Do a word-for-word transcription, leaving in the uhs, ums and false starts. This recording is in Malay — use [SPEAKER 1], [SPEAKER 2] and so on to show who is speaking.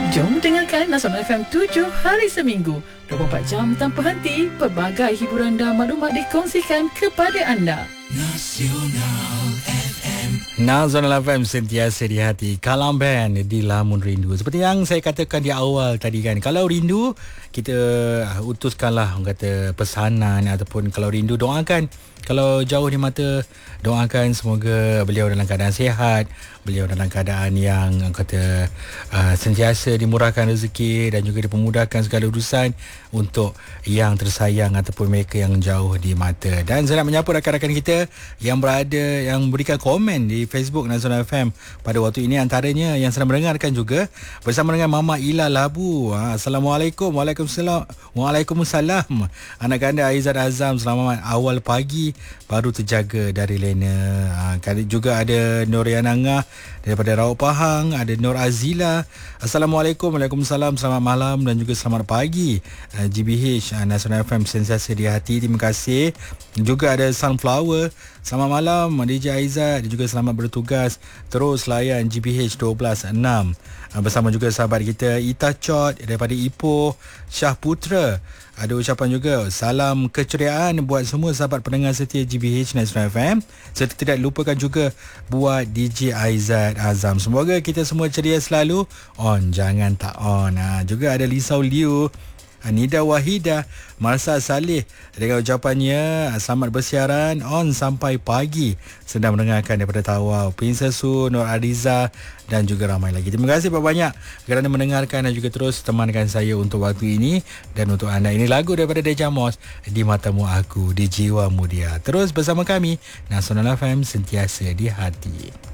[SPEAKER 1] Jom dengarkan Nasional F M tujuh hari seminggu, dua puluh empat jam tanpa henti. Pelbagai hiburan dan maklumat dikongsikan kepada anda.
[SPEAKER 2] Nasional F M.
[SPEAKER 3] Nasional F M sentiasa di hati. Kalam Band di Lamun Rindu. Seperti yang saya katakan di awal tadi kan, kalau rindu kita utuskanlah orang kata pesanan, ataupun kalau rindu doakan. Kalau jauh di mata, doakan semoga beliau dalam keadaan sihat, beliau dalam keadaan yang kata uh, sentiasa dimurahkan rezeki dan juga dipermudahkan segala urusan untuk yang tersayang ataupun mereka yang jauh di mata. Dan saya nak menyapa rakan-rakan kita yang berada, yang berikan komen di Facebook Nasional F M pada waktu ini, antaranya yang sedang mendengarkan juga bersama dengan Mama Ila Labu. Ha, Assalamualaikum. Waalaikumsalam. Waalaikumsalam. Anak anda Aizat Azam, selamat awal pagi, baru terjaga dari Lena. Ha, juga ada Noriana Ngah daripada Rauk Pahang, ada Nur Azila. Assalamualaikum. Waalaikumsalam. Selamat malam dan juga selamat pagi. uh, G B H uh, Nasional F M sentiasa di hati. Terima kasih. Juga ada Sunflower, selamat malam D J Aizat, dan juga selamat bertugas terus layan G B H satu dua enam. uh, Bersama juga sahabat kita Ita Chot daripada Ipoh, Syah Putra. Ada ucapan juga salam keceriaan buat semua sahabat pendengar setia G B H Nasional F M, serta tidak lupakan juga buat D J Aizat Azam. Semoga kita semua ceria selalu, on jangan tak on. Ha, juga ada Lisau Liu, Nida Wahidah, Marsa Saleh dengan ucapannya selamat bersiaran on sampai pagi, sedang mendengarkan daripada Tawau, Princess Su, Nur Ariza dan juga ramai lagi. Terima kasih banyak kerana mendengarkan dan juga terus temankan saya untuk waktu ini. Dan untuk anda, ini lagu daripada Deja Moss, Di Matamu Aku, Di Jiwamu Dia. Terus bersama kami, Nasional F M sentiasa di hati.